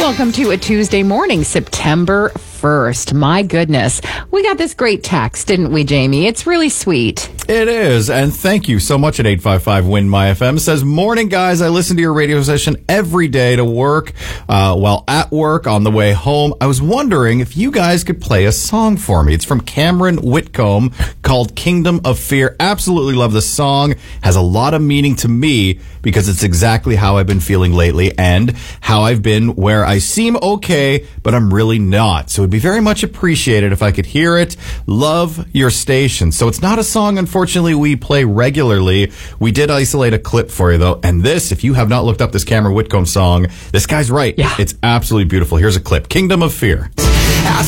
Welcome to a Tuesday morning, September 1st. My goodness. We got this great text, didn't we, Jamie? It's really sweet. It is, and thank you so much at 855-WIN-MY-FM. It says, morning, guys. I listen to your radio session every day to work, while at work, on the way home. I was wondering if you guys could play a song for me. It's from Cameron Whitcomb called Kingdom of Fear. Absolutely love the song. Has a lot of meaning to me because it's exactly how I've been feeling lately and how I've been where I seem okay, but I'm really not. So it'd be very much appreciated if I could hear it. Love your station. So it's not a song, unfortunately, we play regularly. We did isolate a clip for you, though. And this, if you have not looked up this Cameron Whitcomb song, this guy's right. Yeah. It's absolutely beautiful. Here's a clip. Kingdom of Fear.